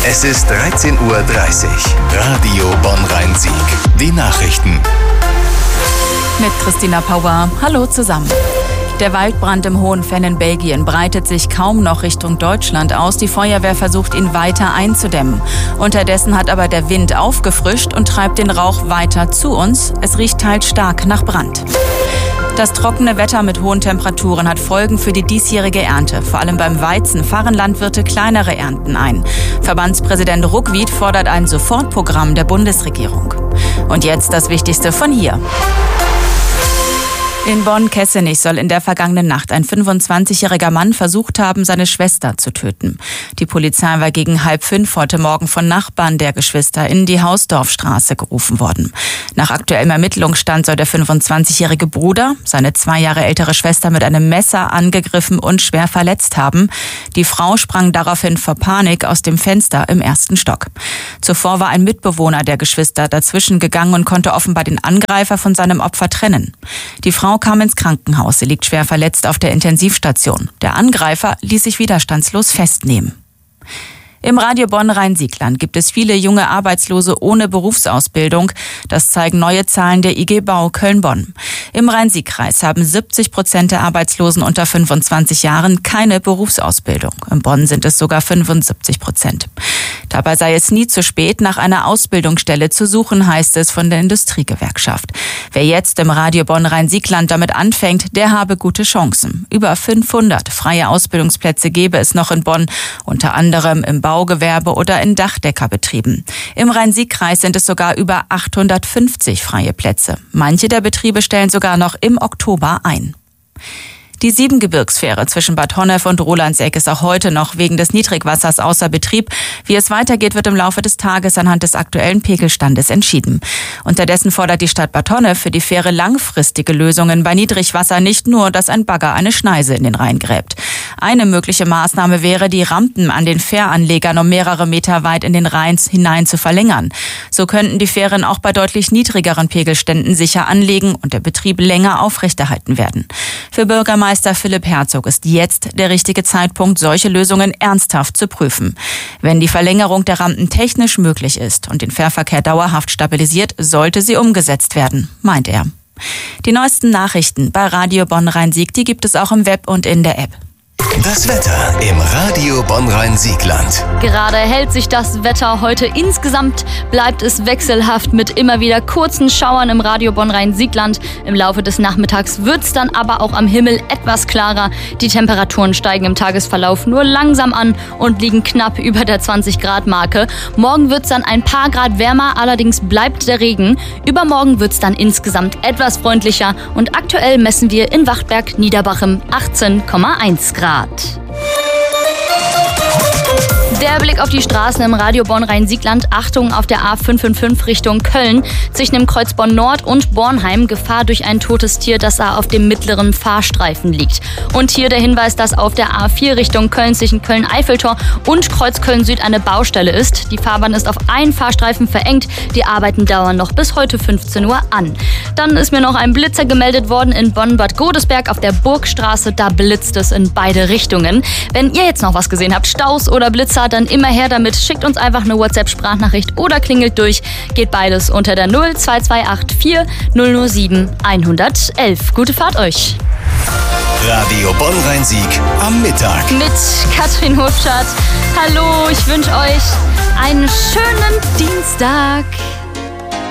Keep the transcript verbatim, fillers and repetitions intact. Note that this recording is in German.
Es ist dreizehn Uhr dreißig. Radio Bonn-Rhein-Sieg. Die Nachrichten. Mit Christina Pauer. Hallo zusammen. Der Waldbrand im Hohenfenn in Belgien breitet sich kaum noch Richtung Deutschland aus. Die Feuerwehr versucht, ihn weiter einzudämmen. Unterdessen hat aber der Wind aufgefrischt und treibt den Rauch weiter zu uns. Es riecht teils stark nach Brand. Das trockene Wetter mit hohen Temperaturen hat Folgen für die diesjährige Ernte. Vor allem beim Weizen fahren Landwirte kleinere Ernten ein. Verbandspräsident Ruckwied fordert ein Sofortprogramm der Bundesregierung. Und jetzt das Wichtigste von hier. In Bonn-Kessenich soll in der vergangenen Nacht ein fünfundzwanzigjähriger Mann versucht haben, seine Schwester zu töten. Die Polizei war gegen halb fünf heute Morgen von Nachbarn der Geschwister in die Hausdorfstraße gerufen worden. Nach aktuellem Ermittlungsstand soll der fünfundzwanzigjährige Bruder seine zwei Jahre ältere Schwester mit einem Messer angegriffen und schwer verletzt haben. Die Frau sprang daraufhin vor Panik aus dem Fenster im ersten Stock. Zuvor war ein Mitbewohner der Geschwister dazwischen gegangen und konnte offenbar den Angreifer von seinem Opfer trennen. Die Frau kam ins Krankenhaus. Sie liegt schwer verletzt auf der Intensivstation. Der Angreifer ließ sich widerstandslos festnehmen. Im Radio Bonn-Rhein-Sieg-Land gibt es viele junge Arbeitslose ohne Berufsausbildung. Das zeigen neue Zahlen der I G Bau Köln-Bonn. Im Rhein-Sieg-Kreis haben siebzig Prozent der Arbeitslosen unter fünfundzwanzig Jahren keine Berufsausbildung. In Bonn sind es sogar fünfundsiebzig Prozent. Dabei sei es nie zu spät, nach einer Ausbildungsstelle zu suchen, heißt es von der Industriegewerkschaft. Wer jetzt im Radio Bonn-Rhein-Sieg-Land damit anfängt, der habe gute Chancen. Über fünfhundert freie Ausbildungsplätze gäbe es noch in Bonn, unter anderem im Baugewerbe oder in Dachdeckerbetrieben. Im Rhein-Sieg-Kreis sind es sogar über achthundertfünfzig freie Plätze. Manche der Betriebe stellen sogar noch im Oktober ein. Die Siebengebirgsfähre zwischen Bad Honnef und Rolandseck ist auch heute noch wegen des Niedrigwassers außer Betrieb. Wie es weitergeht, wird im Laufe des Tages anhand des aktuellen Pegelstandes entschieden. Unterdessen fordert die Stadt Bad Honnef für die Fähre langfristige Lösungen bei Niedrigwasser, nicht nur, dass ein Bagger eine Schneise in den Rhein gräbt. Eine mögliche Maßnahme wäre, die Rampen an den Fähranlegern um mehrere Meter weit in den Rhein hinein zu verlängern. So könnten die Fähren auch bei deutlich niedrigeren Pegelständen sicher anlegen und der Betrieb länger aufrechterhalten werden. Für Bürgermeister Meister Philipp Herzog ist jetzt der richtige Zeitpunkt, solche Lösungen ernsthaft zu prüfen. Wenn die Verlängerung der Rampen technisch möglich ist und den Fährverkehr dauerhaft stabilisiert, sollte sie umgesetzt werden, meint er. Die neuesten Nachrichten bei Radio Bonn-Rhein-Sieg, die gibt es auch im Web und in der App. Das Wetter im Radio Bonn-Rhein-Sieg-Land. Gerade hält sich das Wetter heute. Insgesamt bleibt es wechselhaft mit immer wieder kurzen Schauern im Radio Bonn-Rhein-Sieg-Land. Im Laufe des Nachmittags wird es dann aber auch am Himmel etwas klarer. Die Temperaturen steigen im Tagesverlauf nur langsam an und liegen knapp über der zwanzig Grad Marke. Morgen wird es dann ein paar Grad wärmer, allerdings bleibt der Regen. Übermorgen wird es dann insgesamt etwas freundlicher und aktuell messen wir in Wachtberg-Niederbachem achtzehn Komma eins Grad. Der Blick auf die Straßen im Radio Bonn-Rhein-Sieg-Land. Achtung auf der A fünfundfünfzig Richtung Köln. Zwischen dem Kreuz Bonn-Nord und Bornheim Gefahr durch ein totes Tier, das da auf dem mittleren Fahrstreifen liegt. Und hier der Hinweis, dass auf der A vier Richtung Köln zwischen Köln-Eiffeltor und Kreuz Köln-Süd eine Baustelle ist. Die Fahrbahn ist auf einen Fahrstreifen verengt. Die Arbeiten dauern noch bis heute fünfzehn Uhr an. Dann ist mir noch ein Blitzer gemeldet worden in Bonn-Bad Godesberg auf der Burgstraße. Da blitzt es in beide Richtungen. Wenn ihr jetzt noch was gesehen habt, Staus oder Blitzer, dann immer her damit. Schickt uns einfach eine WhatsApp-Sprachnachricht oder klingelt durch. Geht beides unter der null zwei zwei acht vier null null sieben eins eins eins. Gute Fahrt euch. Radio Bonn-Rhein-Sieg am Mittag. Mit Katrin Hofstadt. Hallo, ich wünsche euch einen schönen Dienstag.